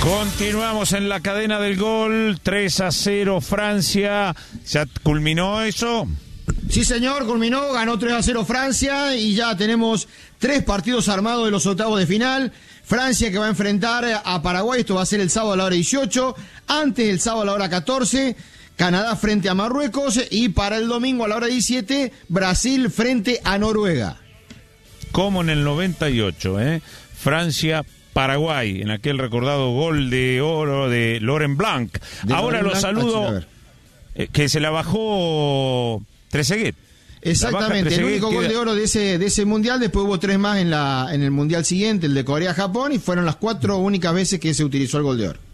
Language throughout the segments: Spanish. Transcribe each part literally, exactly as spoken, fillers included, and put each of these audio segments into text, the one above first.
Continuamos en la cadena del gol, tres a cero Francia. ¿Ya culminó eso? Sí, señor, culminó, ganó tres a cero Francia y ya tenemos tres partidos armados de los octavos de final. Francia que va a enfrentar a Paraguay, esto va a ser el sábado a la hora dieciocho, antes el sábado a la hora catorce, Canadá frente a Marruecos y para el domingo a la hora diecisiete, Brasil frente a Noruega. Como en el noventa y ocho, ¿eh? Francia Paraguay, en aquel recordado gol de oro de Laurent Blanc. De Ahora lo saludo, eh, que se la bajó Trezeguet. Exactamente, el único queda... gol de oro de ese de ese mundial. Después hubo tres más en la en el mundial siguiente, el de Corea-Japón, y fueron las cuatro únicas veces que se utilizó el gol de oro.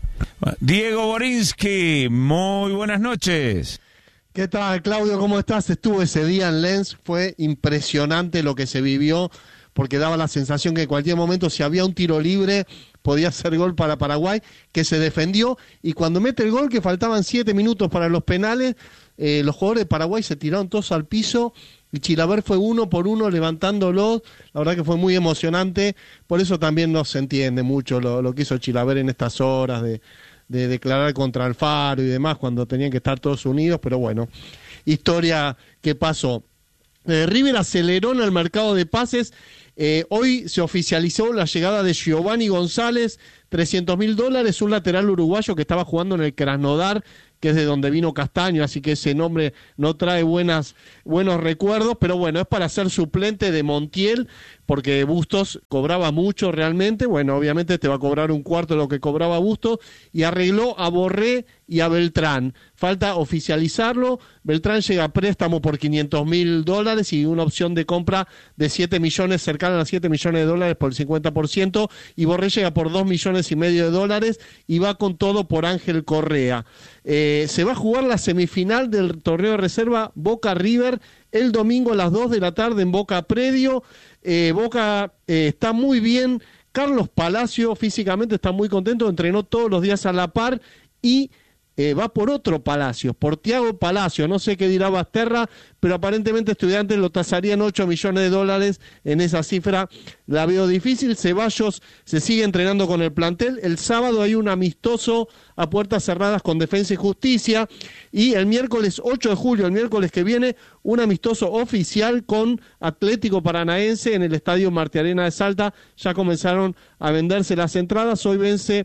Diego Borinsky, muy buenas noches. ¿Qué tal, Claudio? ¿Cómo estás? Estuve ese día en Lens, fue impresionante lo que se vivió, porque daba la sensación que en cualquier momento, si había un tiro libre, podía ser gol para Paraguay, que se defendió, y cuando mete el gol, que faltaban siete minutos para los penales, eh, los jugadores de Paraguay se tiraron todos al piso, y Chilavert fue uno por uno levantándolos. La verdad que fue muy emocionante, por eso también no se entiende mucho lo, lo que hizo Chilavert en estas horas de, de declarar contra Alfaro y demás, cuando tenían que estar todos unidos, pero bueno, historia que pasó. Eh, River aceleró en el mercado de pases. Eh, hoy se oficializó la llegada de Giovanni González, trescientos mil dólares, un lateral uruguayo que estaba jugando en el Krasnodar, que es de donde vino Castaño, así que ese nombre no trae buenas, buenos recuerdos, pero bueno, es para ser suplente de Montiel, porque Bustos cobraba mucho realmente. Bueno, obviamente te va a cobrar un cuarto de lo que cobraba Bustos, y arregló a Borré y a Beltrán. Falta oficializarlo. Beltrán llega a préstamo por quinientos mil dólares y una opción de compra de siete millones, cercana a siete millones de dólares por el cincuenta por ciento, y Borré llega por dos millones y medio de dólares y va con todo por Ángel Correa. Eh, se va a jugar la semifinal del torneo de reserva Boca River el domingo a las dos de la tarde en Boca Predio. Eh, Boca eh, está muy bien. Carlos Palacio físicamente está muy contento, entrenó todos los días a la par y eh, va por otro Palacio, por Thiago Palacio. No sé qué dirá Basterra, pero aparentemente Estudiantes lo tasarían ocho millones de dólares. En esa cifra la veo difícil. Ceballos se sigue entrenando con el plantel. El sábado hay un amistoso a puertas cerradas con Defensa y Justicia, y el miércoles ocho de julio, el miércoles que viene, un amistoso oficial con Atlético Paranaense en el Estadio Marte Arena de Salta. Ya comenzaron a venderse las entradas. Hoy vence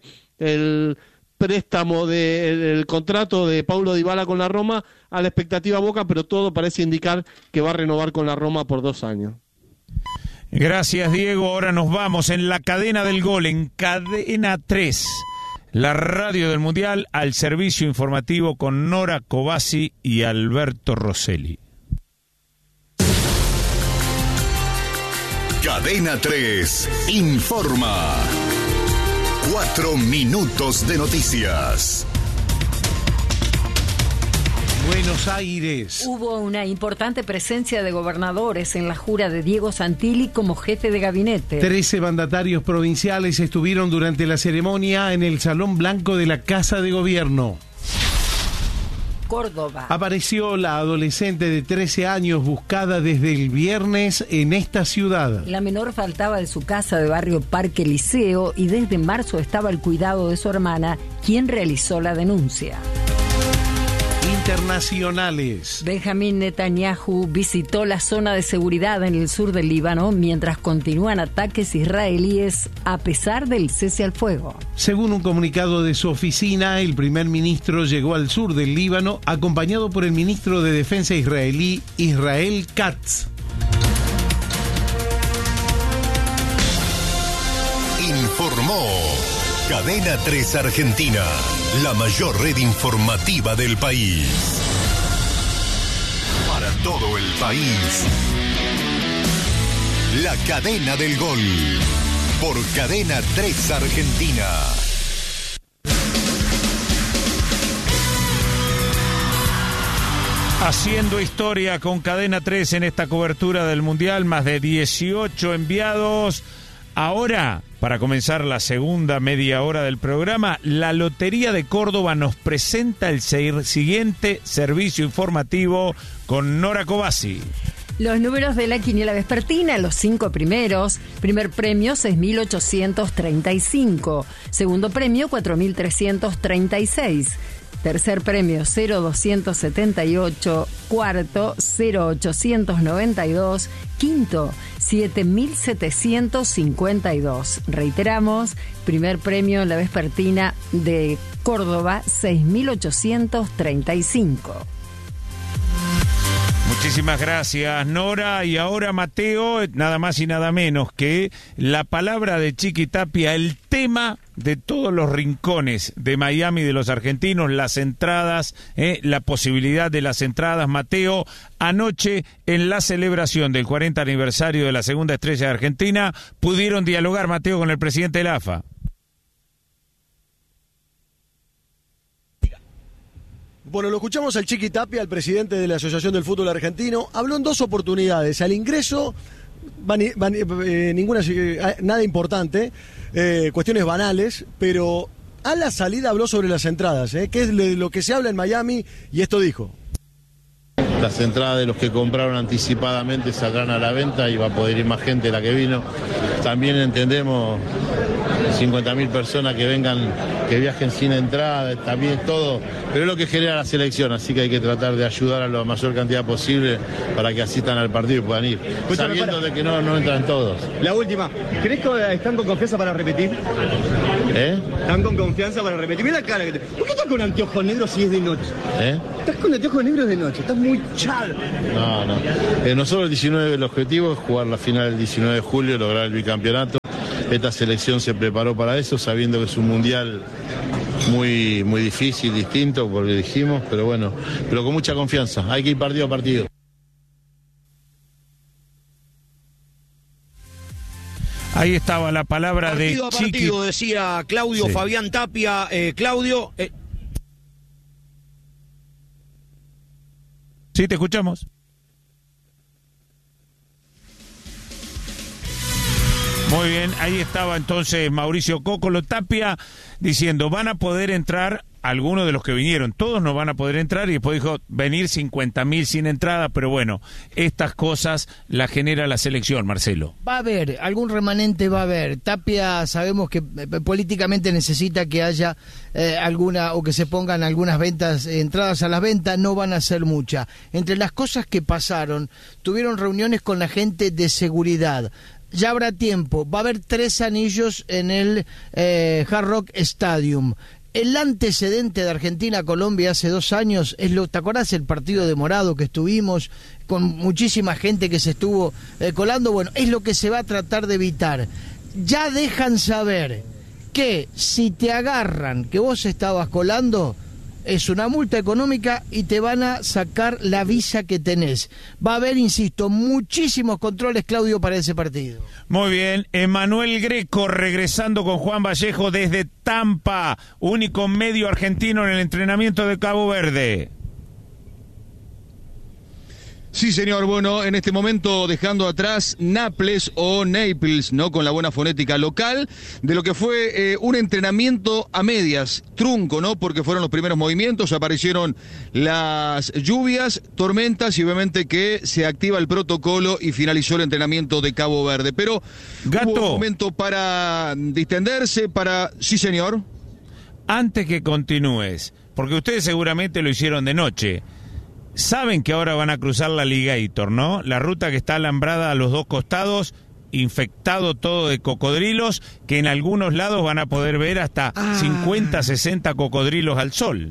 el préstamo del de, contrato de Paulo Dybala con la Roma, a la expectativa Boca, pero todo parece indicar que va a renovar con la Roma por dos años. Gracias, Diego. Ahora nos vamos en la cadena del gol, en Cadena tres, la radio del Mundial, al servicio informativo con Nora Cobasi y Alberto Rosselli. Cadena tres informa. Cuatro minutos de noticias. Buenos Aires. Hubo una importante presencia de gobernadores en la jura de Diego Santilli como jefe de gabinete. Trece mandatarios provinciales estuvieron durante la ceremonia en el Salón Blanco de la Casa de Gobierno. Córdoba. Apareció la adolescente de trece años buscada desde el viernes en esta ciudad. La menor faltaba de su casa de barrio Parque Liceo y desde marzo estaba al cuidado de su hermana, quien realizó la denuncia. Internacionales. Benjamín Netanyahu visitó la zona de seguridad en el sur del Líbano mientras continúan ataques israelíes a pesar del cese al fuego. Según un comunicado de su oficina, el primer ministro llegó al sur del Líbano acompañado por el ministro de Defensa israelí Israel Katz. Informó Cadena tres Argentina, la mayor red informativa del país. Para todo el país, la cadena del gol, por Cadena tres Argentina. Haciendo historia con Cadena tres en esta cobertura del Mundial, más de dieciocho enviados. Ahora, para comenzar la segunda media hora del programa, la Lotería de Córdoba nos presenta el siguiente servicio informativo con Nora Cobasi. Los números de la quiniela vespertina, los cinco primeros. Primer premio, seis mil ochocientos treinta y cinco. Segundo premio, cuatro mil trescientos treinta y seis. Tercer premio, cero doscientos setenta y ocho. Cuarto, cero ochocientos noventa y dos. Quinto, siete mil setecientos cincuenta y dos. Reiteramos, primer premio en la vespertina de Córdoba, seis mil ochocientos treinta y cinco. Muchísimas gracias, Nora. Y ahora, Mateo, nada más y nada menos que la palabra de Chiqui Tapia, el tema de todos los rincones de Miami, de los argentinos, las entradas, eh, la posibilidad de las entradas. Mateo, anoche en la celebración del cuarenta aniversario de la segunda estrella de Argentina, pudieron dialogar, Mateo, con el presidente de la A F A. Bueno, lo escuchamos al Chiqui Tapia, al presidente de la Asociación del Fútbol Argentino. Habló en dos oportunidades. Al ingreso, van, van, eh, ninguna, eh, nada importante, eh, cuestiones banales, pero a la salida habló sobre las entradas, eh, que es lo, lo que se habla en Miami, y esto dijo. Las entradas de los que compraron anticipadamente saldrán a la venta y va a poder ir más gente de la que vino. También entendemos cincuenta mil personas que vengan, que viajen sin entrada, también todo, pero es lo que genera la selección, así que hay que tratar de ayudar a la mayor cantidad posible para que asistan al partido y puedan ir, Escúchame, sabiendo para... de que no, no entran todos. La última, ¿crees que están con confianza para repetir? ¿Eh? ¿Están con confianza para repetir? Mira la cara que te... ¿Por qué estás con anteojos negros si es de noche? ¿Eh? Estás con anteojos negros de noche, estás muy chal. No, no. Eh, nosotros el diecinueve, el objetivo es jugar la final el diecinueve de julio, lograr el bicampeonato. Esta selección se preparó para eso, sabiendo que es un mundial muy, muy difícil, distinto, porque dijimos, pero bueno, pero con mucha confianza. Hay que ir partido a partido. Ahí estaba la palabra partido de a partido, Chiqui. decía Claudio Sí. Fabián Tapia. Eh, Claudio... Eh... Sí, te escuchamos. Muy bien, ahí estaba entonces Mauricio Cocolo Tapia diciendo, van a poder entrar algunos de los que vinieron, todos no van a poder entrar, y después dijo, venir cincuenta mil sin entrada, pero bueno, estas cosas las genera la selección, Marcelo. Va a haber, algún remanente va a haber. Tapia sabemos que eh, políticamente necesita que haya eh, alguna, o que se pongan algunas ventas, eh, entradas a las ventas, no van a ser muchas. Entre las cosas que pasaron, tuvieron reuniones con la gente de seguridad. Ya habrá tiempo, va a haber tres anillos en el eh, Hard Rock Stadium. El antecedente de Argentina-Colombia hace dos años, es lo, ¿te acordás el partido de Morado que estuvimos con muchísima gente que se estuvo eh, colando? Bueno, es lo que se va a tratar de evitar. Ya dejan saber que si te agarran que vos estabas colando, es una multa económica y te van a sacar la visa que tenés. Va a haber, insisto, muchísimos controles, Claudio, para ese partido. Muy bien, Emanuel Greco regresando con Juan Vallejo desde Tampa, único medio argentino en el entrenamiento de Cabo Verde. Sí, señor. Bueno, en este momento dejando atrás Naples o Naples, ¿no? Con la buena fonética local, de lo que fue eh, un entrenamiento a medias, trunco, ¿no? Porque fueron los primeros movimientos, aparecieron las lluvias, tormentas y obviamente que se activa el protocolo y finalizó el entrenamiento de Cabo Verde. Pero Gato, hubo un momento para distenderse, para... Sí, señor. Antes que continúes, porque ustedes seguramente lo hicieron de noche, saben que ahora van a cruzar la Alligator, ¿no? La ruta que está alambrada a los dos costados, infectado todo de cocodrilos, que en algunos lados van a poder ver hasta ah. cincuenta, sesenta cocodrilos al sol.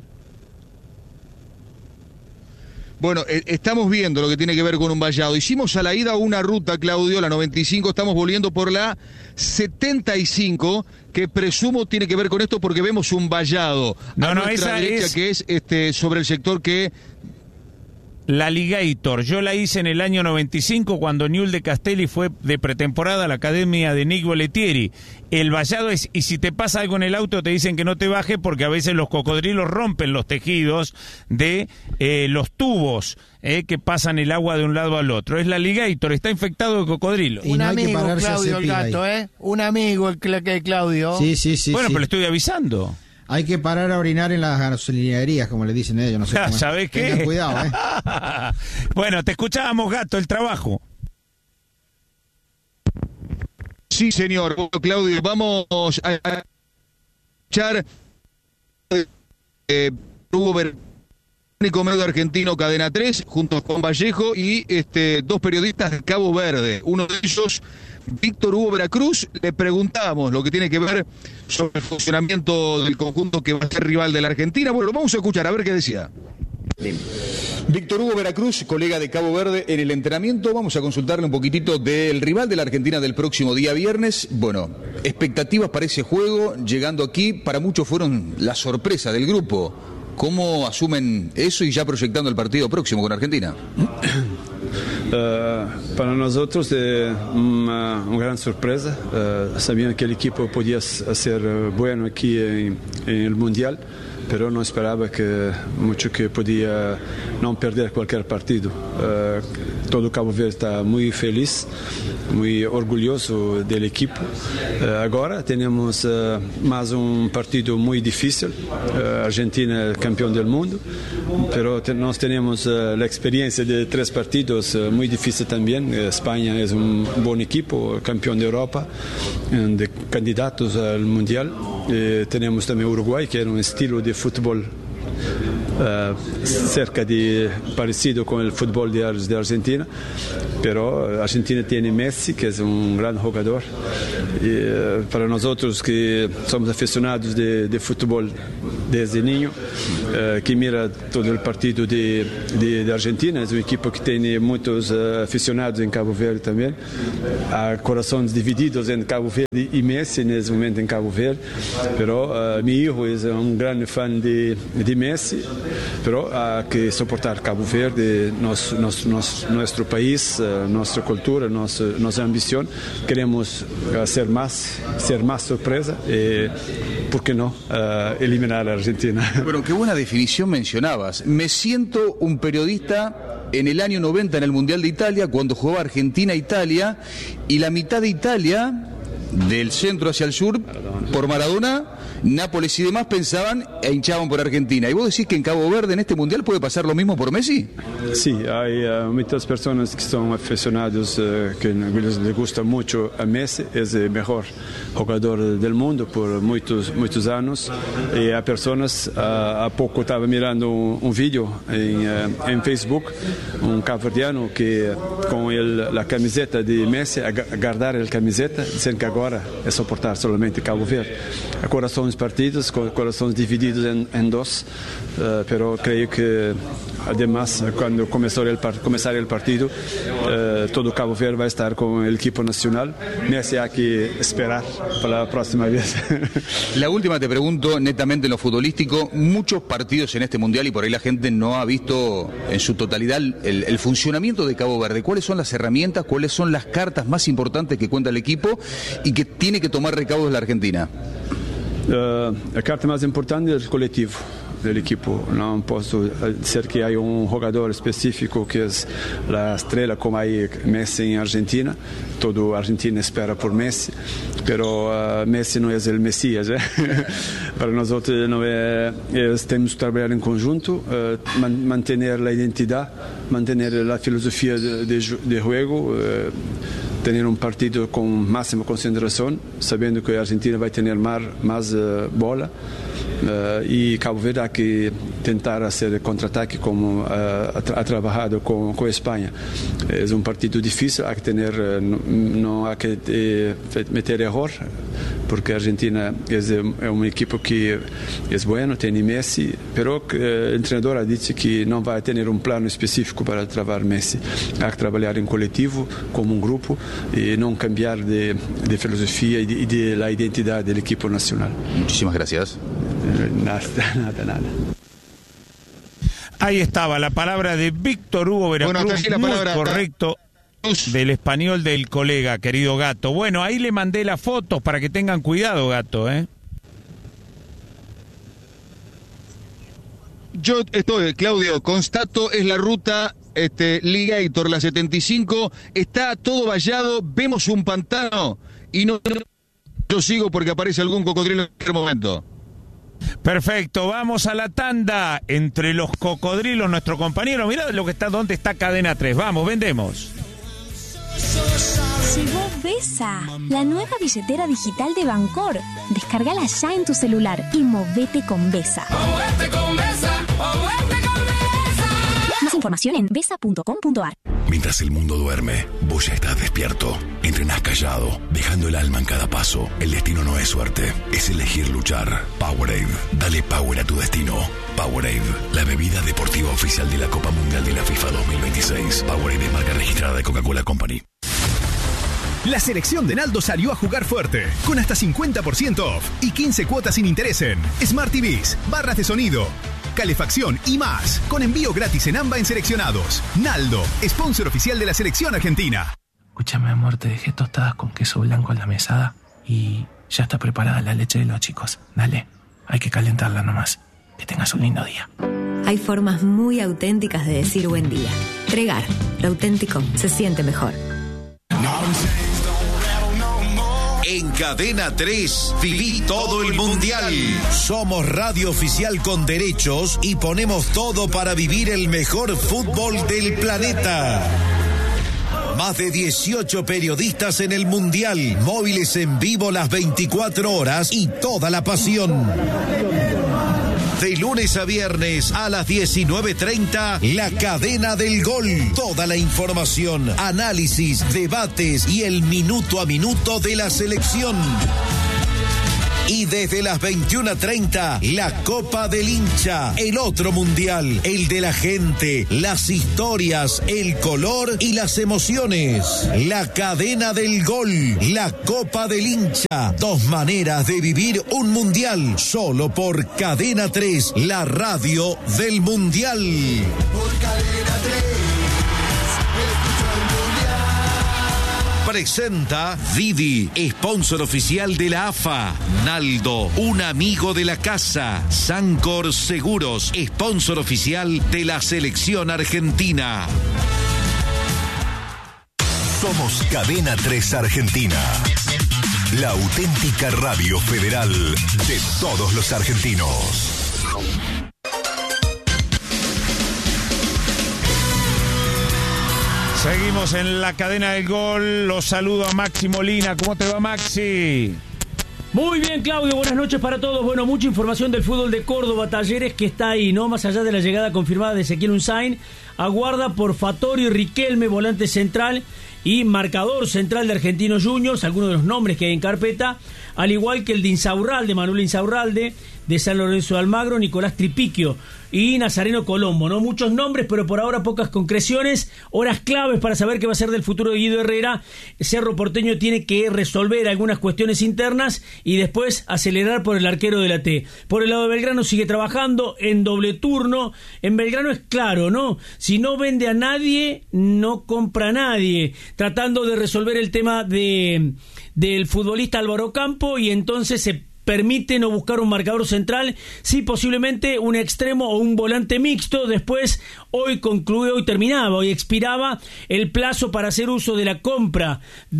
Bueno, eh, estamos viendo lo que tiene que ver con un vallado. Hicimos a la ida una ruta, Claudio, la noventa y cinco, estamos volviendo por la setenta y cinco, que presumo tiene que ver con esto porque vemos un vallado no, a no, nuestra esa derecha, es... que es este sobre el sector que... La Alligator, yo la hice en el año noventa y cinco cuando Newell de Castelli fue de pretemporada a la academia de Nick Bollettieri. El vallado es, y si te pasa algo en el auto te dicen que no te baje porque a veces los cocodrilos rompen los tejidos de eh, los tubos eh, que pasan el agua de un lado al otro. Es la Alligator, está infectado de cocodrilos. Un no amigo, Claudio, el gato, ¿eh? Un amigo, el, el Claudio. Sí, sí, sí. Bueno, sí. pero le estoy avisando. hay que parar a orinar en las gasolinerías, como le dicen ellos, no sé cómo. ¿Sabés qué? Tengan cuidado, ¿eh? Bueno, te escuchábamos, Gato, el trabajo. Sí, señor. Bueno, Claudio, vamos a escuchar eh, Hugo Verónico, medio argentino, Cadena tres, junto con Vallejo y este, dos periodistas de Cabo Verde. Uno de ellos, Víctor Hugo Veracruz. Le preguntamos lo que tiene que ver sobre el funcionamiento del conjunto que va a ser rival de la Argentina. Bueno, lo vamos a escuchar, a ver qué decía. Víctor Hugo Veracruz, colega de Cabo Verde en el entrenamiento. Vamos a consultarle un poquitito del rival de la Argentina del próximo día viernes. Bueno, expectativas para ese juego, llegando aquí, para muchos fueron la sorpresa del grupo. ¿Cómo asumen eso y ya proyectando el partido próximo con Argentina? Uh, para nosotros es una, una gran sorpresa. Uh, sabían que el equipo podía ser bueno aquí en, en el Mundial, pero no esperaba que mucho que podía no perder cualquier partido. Uh, todo Cabo Verde está muy feliz, muy orgulloso del equipo. Uh, ahora tenemos uh, más un partido muy difícil. Uh, Argentina es campeón del mundo, pero te, nos tenemos uh, la experiencia de tres partidos uh, muy difíciles también. Uh, España es un buen equipo, campeón de Europa, uh, de candidatos al Mundial. Uh, tenemos también Uruguay, que era un estilo de fútbol Uh, cerca de parecido con el fútbol de, de Argentina, pero Argentina tiene Messi, que es un gran jugador, y uh, para nosotros que somos aficionados de, de fútbol desde niño, uh, que mira todo el partido de, de, de Argentina, es un equipo que tiene muchos uh, aficionados en Cabo Verde también, hay corazones divididos en Cabo Verde y Messi en ese momento en Cabo Verde, pero uh, mi hijo es un gran fan de, de Messi, pero hay que soportar Cabo Verde, nos, nos, nos, nuestro país, uh, nuestra cultura, nos, nuestra ambición. Queremos uh, ser más, ser más sorpresa y, ¿por qué no?, uh, eliminar a Argentina. Bueno, qué buena definición mencionabas. Me siento un periodista en el año noventa en el Mundial de Italia, cuando jugaba Argentina-Italia, y la mitad de Italia, del centro hacia el sur, por Maradona, Nápoles y demás, pensaban e hinchaban por Argentina. ¿Y vos decís que en Cabo Verde en este Mundial puede pasar lo mismo por Messi? Sí, hay uh, muchas personas que son aficionados, uh, que les, les gusta mucho a Messi, es el mejor jugador del mundo por muchos, muchos años. Y hay personas, uh, a poco estaba mirando un, un vídeo en, uh, en Facebook, un caverdiano que con el, la camiseta de Messi, agarrar la camiseta, dicen que ahora es soportar solamente Cabo Verde. Corazones partidos, corazones divididos en, en dos, uh, pero creo que además cuando comenzó el, comenzar el partido, uh, todo Cabo Verde va a estar con el equipo nacional. Messi hay que esperar para la próxima vez. La última te pregunto, netamente en lo futbolístico, muchos partidos en este Mundial y por ahí la gente no ha visto en su totalidad el, el funcionamiento de Cabo Verde. ¿Cuáles son las herramientas, cuáles son las cartas más importantes que cuenta el equipo y que tiene que tomar recaudos la Argentina? Uh, la carta más importante es el colectivo del equipo. No puedo decir que hay un jugador específico que es la estrella como hay Messi en Argentina. Todo Argentina espera por Messi, pero uh, Messi no es el Mesías. ¿eh? Para nosotros no es, es, tenemos que trabajar en conjunto, uh, man, mantener la identidad, mantener la filosofía de, de, de juego, uh, tener un partido con máxima concentración, sabiendo que Argentina va a tener más, más uh, bola. Uh, y Cabo Verde hay que tentar hacer el contraataque como uh, ha, tra ha trabajado con, con España. Es un partido difícil, hay que tener, uh, no, no hay que eh, meter error, porque Argentina es, es un equipo que es bueno, tiene Messi, pero uh, el entrenador ha dicho que no va a tener un plano específico para trabajar Messi. Hay que trabajar en colectivo, como un grupo, y no cambiar de, de filosofía y de, y de la identidad del equipo nacional. Muchísimas gracias. Nada, nada, nada. Ahí estaba la palabra de Víctor Hugo Veracruz, bueno, la muy palabra, correcto, del español del colega, querido Gato. Bueno, ahí le mandé las fotos para que tengan cuidado, Gato, ¿eh? Yo estoy, Claudio, constato, es la ruta este, Ligator, la setenta y cinco, está todo vallado, vemos un pantano y no, yo sigo porque aparece algún cocodrilo en cualquier momento. Perfecto, vamos a la tanda entre los cocodrilos, nuestro compañero. Mirá lo que está, dónde está Cadena tres. Vamos, vendemos. Llegó Vesa, la nueva billetera digital de Bancor. Descárgala ya en tu celular y movete con Vesa. Movete con Vesa, movete con Vesa. Más información en vesa punto com punto a r. Mientras el mundo duerme, vos ya estás despierto. Entrenás callado, dejando el alma en cada paso. El destino no es suerte, es elegir luchar. Powerade, dale power a tu destino. Powerade, la bebida deportiva oficial de la Copa Mundial de la FIFA dos mil veintiséis. Powerade es marca registrada de Coca-Cola Company. La selección de Naldo salió a jugar fuerte, con hasta cincuenta por ciento off y quince cuotas sin interés en Smart T Vs, barras de sonido, calefacción y más, con envío gratis en AMBA en seleccionados. Naldo, sponsor oficial de la selección argentina. Escúchame, amor, te dejé tostadas con queso blanco en la mesada y ya está preparada la leche de los chicos. Dale, hay que calentarla nomás. Que tengas un lindo día. Hay formas muy auténticas de decir buen día. Tregar, lo auténtico se siente mejor. En Cadena tres, viví todo el Mundial. Somos radio oficial con derechos y ponemos todo para vivir el mejor fútbol del planeta. Más de dieciocho periodistas en el Mundial, móviles en vivo las veinticuatro horas y toda la pasión. De lunes a viernes a las diecinueve treinta, La Cadena del Gol. Toda la información, análisis, debates y el minuto a minuto de la selección. Y desde las veintiuna treinta, la Copa del Hincha, el otro mundial, el de la gente, las historias, el color y las emociones. La Cadena del Gol, la Copa del Hincha, dos maneras de vivir un mundial, solo por Cadena tres, la radio del mundial. Por Cadena tres. Presenta Didi, sponsor oficial de la A F A. Naldo, un amigo de la casa. Sancor Seguros, sponsor oficial de la selección argentina. Somos Cadena tres Argentina. La auténtica radio federal de todos los argentinos. Seguimos en la Cadena del Gol. Los saludo a Maxi Molina. ¿Cómo te va, Maxi? Muy bien, Claudio, buenas noches para todos. Bueno, mucha información del fútbol de Córdoba, Talleres, que está ahí, ¿no? Más allá de la llegada confirmada de Ezequiel Unzain, aguarda por Fatorio y Riquelme, volante central y marcador central de Argentinos Juniors, algunos de los nombres que hay en carpeta, al igual que el de Insaurralde, Manuel Insaurralde, de San Lorenzo de Almagro, Nicolás Tripiquio y Nazareno Colombo, ¿no? Muchos nombres, pero por ahora pocas concreciones, horas claves para saber qué va a ser del futuro de Guido Herrera. Cerro Porteño tiene que resolver algunas cuestiones internas y después acelerar por el arquero de la T. Por el lado de Belgrano sigue trabajando en doble turno. En Belgrano es claro, ¿no? Si no vende a nadie, no compra a nadie. Tratando de resolver el tema de del futbolista Álvaro Campo y entonces se permite no buscar un marcador central, sí posiblemente un extremo o un volante mixto. Después, hoy concluye, hoy terminaba, hoy expiraba el plazo para hacer uso de la compra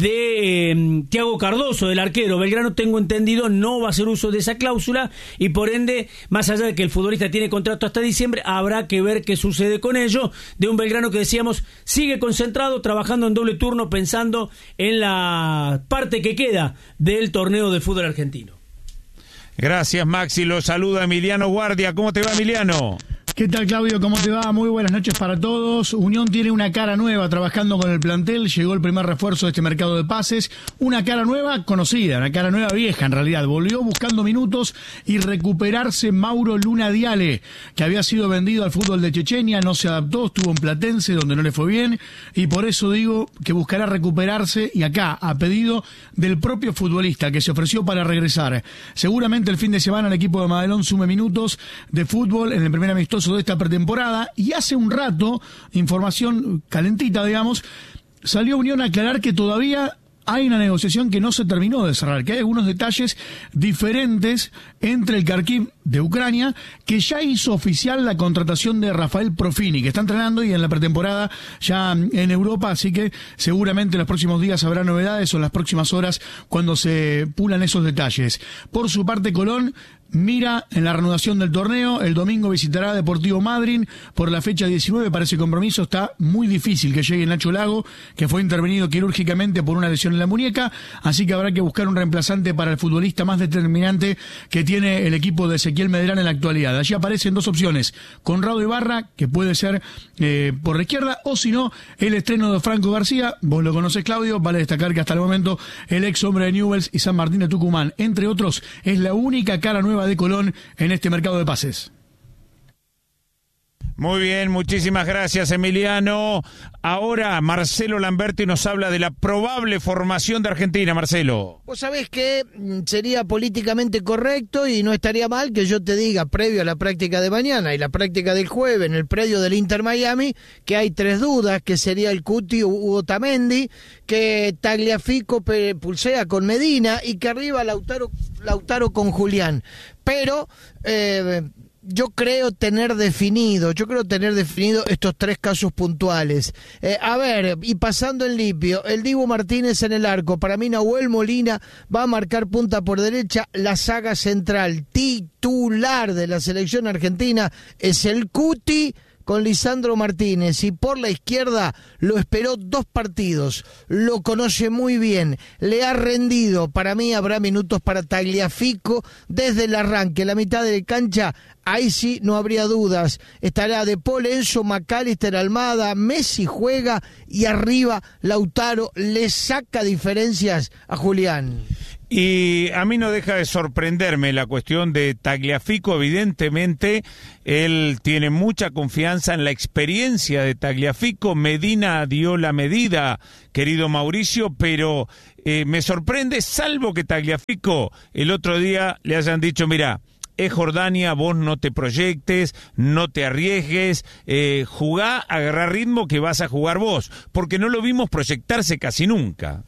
de eh, Thiago Cardoso, del arquero. Belgrano, tengo entendido, no va a hacer uso de esa cláusula y por ende, más allá de que el futbolista tiene contrato hasta diciembre, habrá que ver qué sucede con ello. De un Belgrano que decíamos sigue concentrado, trabajando en doble turno, pensando en la parte que queda del torneo de fútbol argentino. Gracias, Maxi. Lo saluda Emiliano Guardia. ¿Cómo te va, Emiliano? ¿Qué tal, Claudio? ¿Cómo te va? Muy buenas noches para todos. Unión tiene una cara nueva trabajando con el plantel. Llegó el primer refuerzo de este mercado de pases. Una cara nueva conocida, una cara nueva vieja en realidad. Volvió buscando minutos y recuperarse Mauro Luna Diale, que había sido vendido al fútbol de Chechenia, no se adaptó, estuvo en Platense donde no le fue bien y por eso digo que buscará recuperarse y acá, a pedido del propio futbolista que se ofreció para regresar. Seguramente el fin de semana el equipo de Madelón sume minutos de fútbol en el primer amistoso de esta pretemporada y hace un rato, información calentita digamos, salió Unión a aclarar que todavía hay una negociación que no se terminó de cerrar, que hay algunos detalles diferentes entre el Kharkiv de Ucrania, que ya hizo oficial la contratación de Rafael Profini, que está entrenando y en la pretemporada ya en Europa, así que seguramente en los próximos días habrá novedades o en las próximas horas cuando se pulan esos detalles. Por su parte, Colón mira en la reanudación del torneo. El domingo visitará a Deportivo Madryn por la fecha diecinueve. Para ese compromiso está muy difícil que llegue Nacho Lago, que fue intervenido quirúrgicamente por una lesión en la muñeca, así que habrá que buscar un reemplazante para el futbolista más determinante que tiene el equipo de Ezequiel Medrán en la actualidad. Allí aparecen dos opciones: Conrado Ibarra, que puede ser eh, por la izquierda, o si no, el estreno de Franco García. Vos lo conocés, Claudio. Vale destacar que hasta el momento el ex hombre de Newell's y San Martín de Tucumán, entre otros, es la única cara nueva de Colón en este mercado de pases. Muy bien, muchísimas gracias, Emiliano. Ahora Marcelo Lamberti nos habla de la probable formación de Argentina. Marcelo. Vos sabés que sería políticamente correcto y no estaría mal que yo te diga, previo a la práctica de mañana y la práctica del jueves en el predio del Inter Miami, que hay tres dudas, que sería el Cuti u Otamendi, que Tagliafico pulsea con Medina y que arriba Lautaro, Lautaro con Julián. Pero... Eh, Yo creo tener definido, yo creo tener definido estos tres casos puntuales. Eh, a ver, y pasando en limpio, el Dibu Martínez en el arco. Para mí Nahuel Molina va a marcar punta por derecha. La saga central titular de la selección argentina es el Cuti con Lisandro Martínez, y por la izquierda lo esperó dos partidos, lo conoce muy bien, le ha rendido. Para mí habrá minutos para Tagliafico desde el arranque, la mitad de la cancha, ahí sí no habría dudas. Estará De Paul, Enzo, McAllister, Almada, Messi juega y arriba Lautaro le saca diferencias a Julián. Y a mí no deja de sorprenderme la cuestión de Tagliafico. Evidentemente, él tiene mucha confianza en la experiencia de Tagliafico. Medina dio la medida, querido Mauricio, pero eh, me sorprende, salvo que Tagliafico el otro día le hayan dicho, mira, es Jordania, vos no te proyectes, no te arriesgues, eh, jugá, agarrá ritmo que vas a jugar vos, porque no lo vimos proyectarse casi nunca.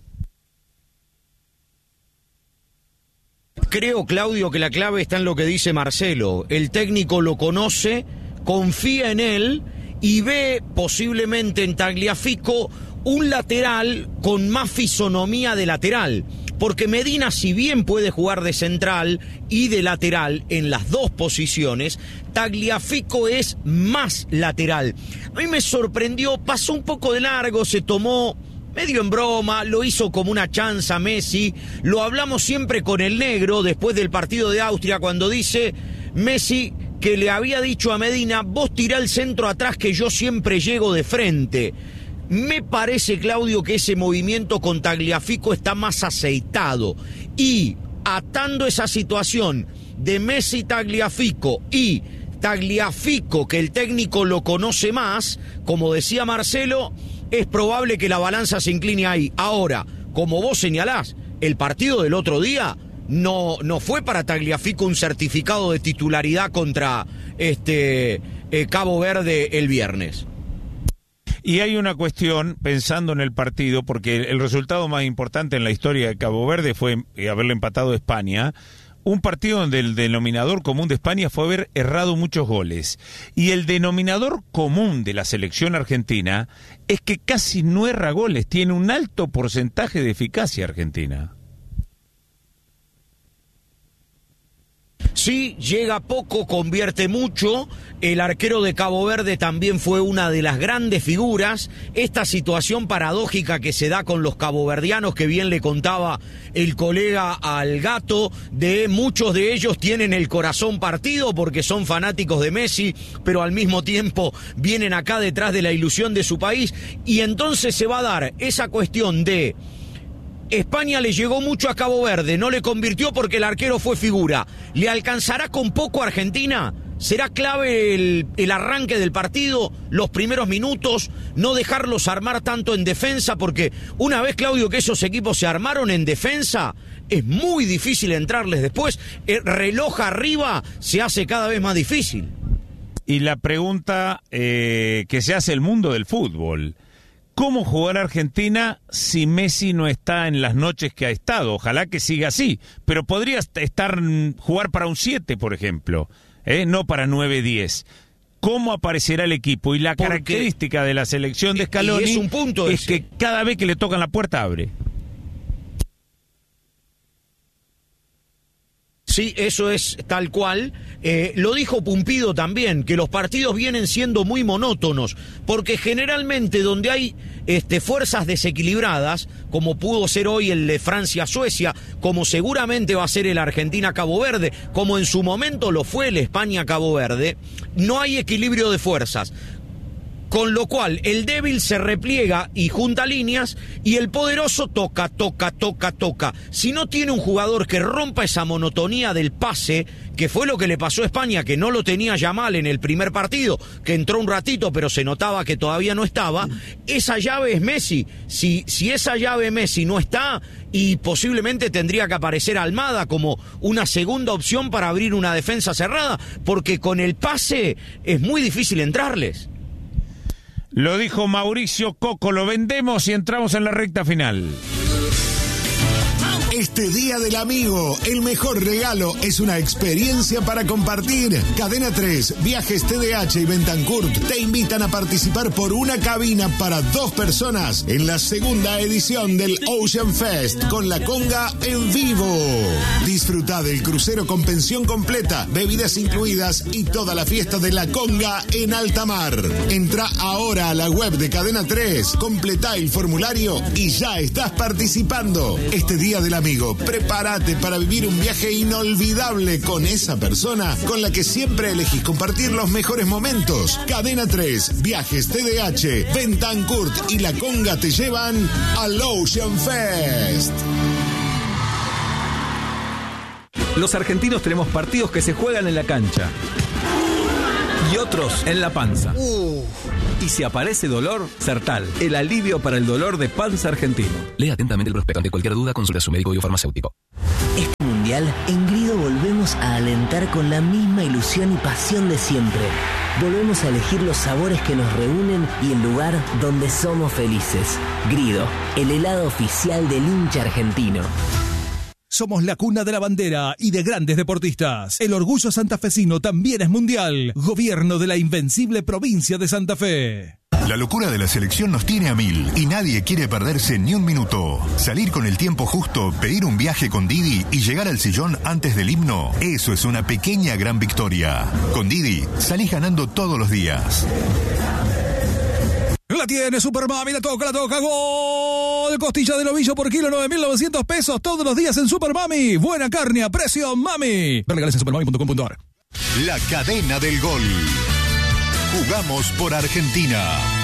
Creo, Claudio, que la clave está en lo que dice Marcelo. El técnico lo conoce, confía en él y ve posiblemente en Tagliafico un lateral con más fisonomía de lateral. Porque Medina, si bien puede jugar de central y de lateral en las dos posiciones, Tagliafico es más lateral. A mí me sorprendió, pasó un poco de largo, se tomó medio en broma, lo hizo como una chanza Messi. Lo hablamos siempre con el negro después del partido de Austria, cuando dice Messi que le había dicho a Medina, vos tirá el centro atrás que yo siempre llego de frente. Me parece, Claudio, que ese movimiento con Tagliafico está más aceitado. Y atando esa situación de Messi Tagliafico y Tagliafico, que el técnico lo conoce más, como decía Marcelo, es probable que la balanza se incline ahí. Ahora, como vos señalás, el partido del otro día no, no fue para Tagliafico un certificado de titularidad contra este eh, Cabo Verde el viernes. Y hay una cuestión, pensando en el partido, porque el, el resultado más importante en la historia de Cabo Verde fue haberle empatado a España. Un partido donde el denominador común de España fue haber errado muchos goles. Y el denominador común de la selección argentina es que casi no erra goles. Tiene un alto porcentaje de eficacia Argentina. Sí, llega poco, convierte mucho. El arquero de Cabo Verde también fue una de las grandes figuras. Esta situación paradójica que se da con los caboverdianos, que bien le contaba el colega al Gato, de muchos de ellos tienen el corazón partido porque son fanáticos de Messi, pero al mismo tiempo vienen acá detrás de la ilusión de su país. Y entonces se va a dar esa cuestión de España le llegó mucho a Cabo Verde, no le convirtió porque el arquero fue figura. ¿Le alcanzará con poco a Argentina? ¿Será clave el, el arranque del partido, los primeros minutos, no dejarlos armar tanto en defensa? Porque una vez, Claudio, que esos equipos se armaron en defensa, es muy difícil entrarles después. El reloj arriba se hace cada vez más difícil. Y la pregunta eh, que se hace el mundo del fútbol: ¿cómo jugar Argentina si Messi no está en las noches que ha estado? Ojalá que siga así, pero podría estar jugar para un siete, por ejemplo, ¿eh? No para nueve diez. ¿Cómo aparecerá el equipo? Y la Porque, característica de la selección de Scaloni es, un punto es que cada vez que le tocan la puerta abre. Sí, eso es tal cual. Eh, lo dijo Pumpido también, que los partidos vienen siendo muy monótonos, porque generalmente donde hay este, fuerzas desequilibradas, como pudo ser hoy el de Francia-Suecia, como seguramente va a ser el Argentina-Cabo Verde, como en su momento lo fue el España-Cabo Verde, no hay equilibrio de fuerzas. Con lo cual, el débil se repliega y junta líneas, y el poderoso toca, toca, toca, toca. Si no tiene un jugador que rompa esa monotonía del pase, que fue lo que le pasó a España, que no lo tenía ya mal en el primer partido, que entró un ratito, pero se notaba que todavía no estaba, esa llave es Messi. Si, si esa llave Messi no está, y posiblemente tendría que aparecer Almada como una segunda opción para abrir una defensa cerrada, porque con el pase es muy difícil entrarles. Lo dijo Mauricio Coco, lo vendemos y entramos en la recta final. Este Día del Amigo, el mejor regalo es una experiencia para compartir. Cadena tres, Viajes T D H y Bentancurt te invitan a participar por una cabina para dos personas en la segunda edición del Ocean Fest con la conga en vivo. Disfruta del crucero con pensión completa, bebidas incluidas y toda la fiesta de la conga en alta mar. Entra ahora a la web de Cadena tres, completá el formulario y ya estás participando. Este Día del Amigo, prepárate para vivir un viaje inolvidable con esa persona con la que siempre elegís compartir los mejores momentos. Cadena tres, Viajes T D H, Bentancurt y La Conga te llevan al Ocean Fest. Los argentinos tenemos partidos que se juegan en la cancha y otros en la panza. Uh. Y si aparece dolor, Sertal, el alivio para el dolor de panza argentino. Lea atentamente el prospecto. Ante cualquier duda, consulte a su médico y o farmacéutico. Este mundial, en Grido volvemos a alentar con la misma ilusión y pasión de siempre. Volvemos a elegir los sabores que nos reúnen y el lugar donde somos felices. Grido, el helado oficial del hincha argentino. Somos la cuna de la bandera y de grandes deportistas. El orgullo santafesino también es mundial. Gobierno de la invencible provincia de Santa Fe. La locura de la selección nos tiene a mil y nadie quiere perderse ni un minuto. Salir con el tiempo justo, pedir un viaje con Didi y llegar al sillón antes del himno, eso es una pequeña gran victoria. Con Didi, salís ganando todos los días. La tiene Super Mami, la toca, la toca, gol. Costilla de novillo por kilo, nueve mil novecientos pesos todos los días en Super Mami. Buena carne a precio Mami. Ver legales en supermami punto com punto a r. La cadena del gol. Jugamos por Argentina.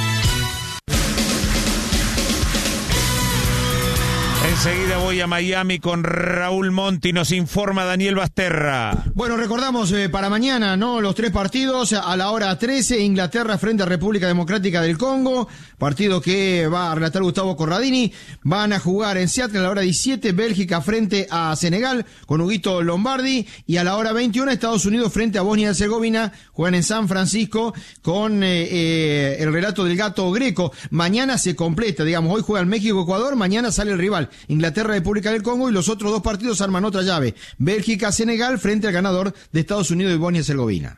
Enseguida voy a Miami con Raúl Monti, nos informa Daniel Basterra. Bueno, recordamos eh, para mañana, ¿no? Los tres partidos a la hora trece, Inglaterra frente a República Democrática del Congo, partido que va a relatar Gustavo Corradini. Van a jugar en Seattle a la hora diecisiete, Bélgica frente a Senegal con Huguito Lombardi, y a la hora veintiuno Estados Unidos frente a Bosnia y Herzegovina, juegan en San Francisco con eh, eh, el relato del Gato Greco. Mañana se completa, digamos, hoy juegan México-Ecuador, mañana sale el rival Inglaterra, República del Congo, y los otros dos partidos arman otra llave. Bélgica, Senegal frente al ganador de Estados Unidos y Bosnia y Herzegovina.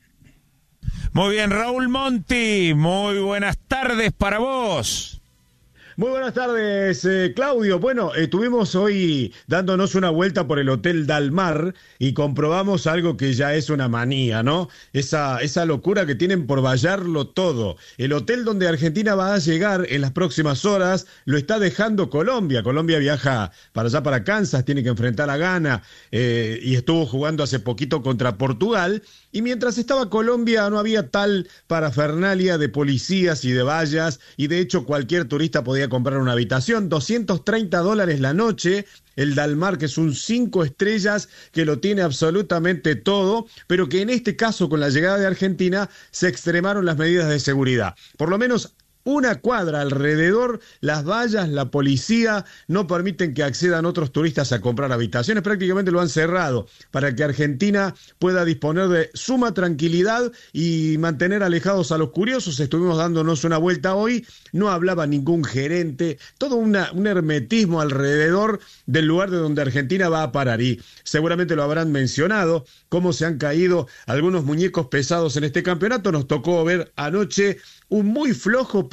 Muy bien, Raúl Monti, muy buenas tardes para vos. Muy buenas tardes, eh, Claudio. Bueno, estuvimos hoy dándonos una vuelta por el Hotel Dalmar y comprobamos algo que ya es una manía, ¿no? Esa, esa locura que tienen por vallarlo todo. El hotel donde Argentina va a llegar en las próximas horas lo está dejando Colombia. Colombia viaja para allá, para Kansas, tiene que enfrentar a Ghana eh, y estuvo jugando hace poquito contra Portugal. Y mientras estaba Colombia no había tal parafernalia de policías y de vallas, y de hecho cualquier turista podía comprar una habitación, doscientos treinta dólares la noche, el Dalmar, que es un cinco estrellas, que lo tiene absolutamente todo, pero que en este caso con la llegada de Argentina se extremaron las medidas de seguridad. Por lo menos una cuadra alrededor, las vallas, la policía no permiten que accedan otros turistas a comprar habitaciones, prácticamente lo han cerrado para que Argentina pueda disponer de suma tranquilidad y mantener alejados a los curiosos. Estuvimos dándonos una vuelta hoy, no hablaba ningún gerente, todo una, un hermetismo alrededor del lugar de donde Argentina va a parar, y seguramente lo habrán mencionado, cómo se han caído algunos muñecos pesados en este campeonato. Nos tocó ver anoche un muy flojo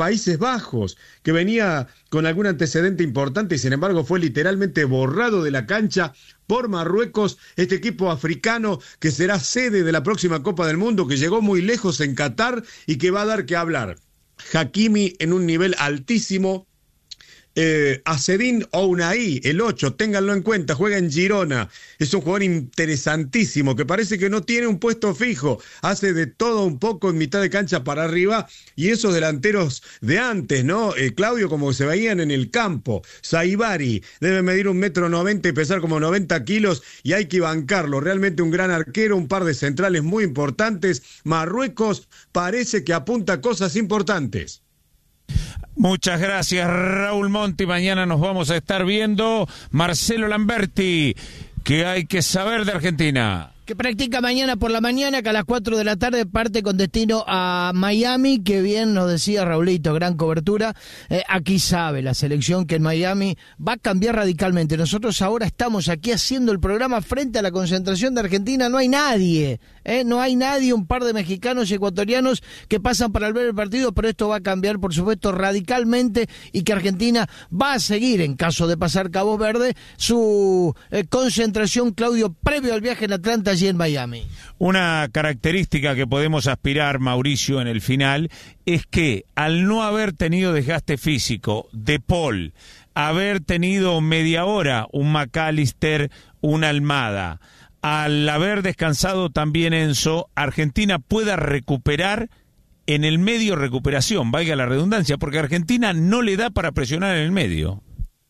Países Bajos, que venía con algún antecedente importante y sin embargo fue literalmente borrado de la cancha por Marruecos, este equipo africano que será sede de la próxima Copa del Mundo, que llegó muy lejos en Qatar y que va a dar que hablar. Hakimi en un nivel altísimo. Eh, Azzedine Ounahi, el ocho, ténganlo en cuenta, juega en Girona, es un jugador interesantísimo que parece que no tiene un puesto fijo, hace de todo un poco en mitad de cancha para arriba, y esos delanteros de antes, ¿no? Eh, Claudio, como se veían en el campo. Saibari debe medir un metro noventa y pesar como noventa kilos, y hay que bancarlo, realmente un gran arquero, un par de centrales muy importantes. Marruecos parece que apunta a cosas importantes. Muchas gracias, Raúl Monti. Mañana nos vamos a estar viendo. Marcelo Lamberti, ¿qué hay que saber de Argentina? Que practica mañana por la mañana, que a las cuatro de la tarde parte con destino a Miami, que bien nos decía Raulito, gran cobertura. Eh, aquí sabe la selección que en Miami va a cambiar radicalmente. Nosotros ahora estamos aquí haciendo el programa frente a la concentración de Argentina, no hay nadie, eh, no hay nadie, un par de mexicanos y ecuatorianos que pasan para ver el partido, pero esto va a cambiar, por supuesto, radicalmente, y que Argentina va a seguir, en caso de pasar Cabo Verde, su eh, concentración, Claudio, previo al viaje en Atlanta, allí en Miami. Una característica que podemos aspirar, Mauricio, en el final, es que al no haber tenido desgaste físico, De Paul, haber tenido media hora un McAllister, una Almada, al haber descansado también Enzo, Argentina pueda recuperar en el medio recuperación, valga la redundancia, porque Argentina no le da para presionar en el medio.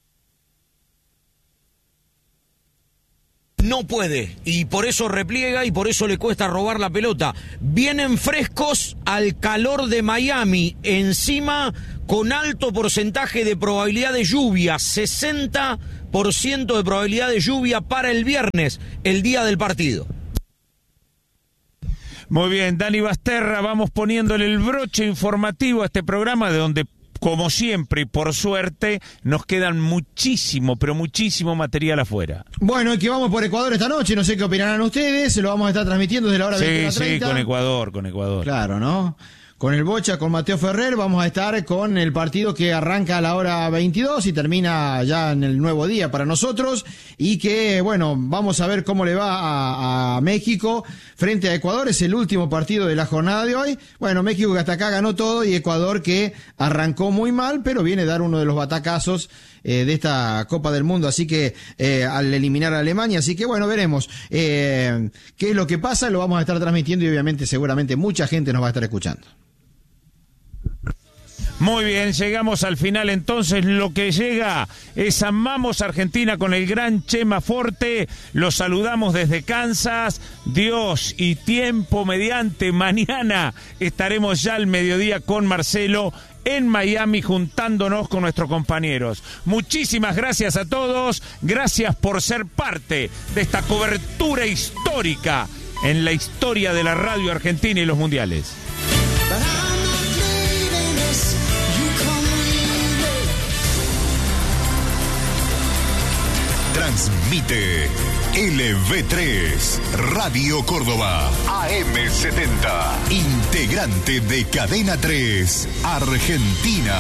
No puede, y por eso repliega y por eso le cuesta robar la pelota. Vienen frescos al calor de Miami, encima con alto porcentaje de probabilidad de lluvia, sesenta por ciento de probabilidad de lluvia para el viernes, el día del partido. Muy bien, Dani Basterra, vamos poniéndole el broche informativo a este programa, de donde, como siempre y por suerte, nos quedan muchísimo, pero muchísimo material afuera. Bueno, y que vamos por Ecuador esta noche, no sé qué opinarán ustedes, se lo vamos a estar transmitiendo desde la hora sí, veintiuno treinta. Sí, con Ecuador, con Ecuador. Claro, ¿no? Con el Bocha, con Mateo Ferrer, vamos a estar con el partido que arranca a la hora veintidós y termina ya en el nuevo día para nosotros, y que, bueno, vamos a ver cómo le va a, a México frente a Ecuador. Es el último partido de la jornada de hoy. Bueno, México que hasta acá ganó todo, y Ecuador que arrancó muy mal, pero viene a dar uno de los batacazos eh, de esta Copa del Mundo, así que eh, al eliminar a Alemania, así que bueno, veremos eh, qué es lo que pasa, lo vamos a estar transmitiendo y obviamente seguramente mucha gente nos va a estar escuchando. Muy bien, llegamos al final entonces. Lo que llega es Amamos Argentina con el gran Chema Forte. Los saludamos desde Kansas. Dios y tiempo mediante, mañana estaremos ya al mediodía con Marcelo en Miami juntándonos con nuestros compañeros. Muchísimas gracias a todos. Gracias por ser parte de esta cobertura histórica en la historia de la radio argentina y los mundiales. Transmite L V tres, Radio Córdoba, A M setenta, integrante de Cadena tres, Argentina.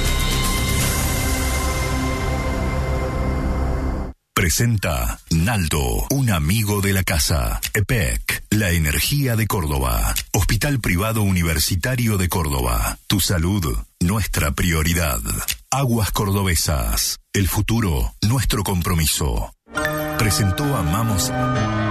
Presenta Naldo, un amigo de la casa. E P E C, la energía de Córdoba. Hospital Privado Universitario de Córdoba. Tu salud, nuestra prioridad. Aguas Cordobesas, el futuro, nuestro compromiso. Presentó Amamos.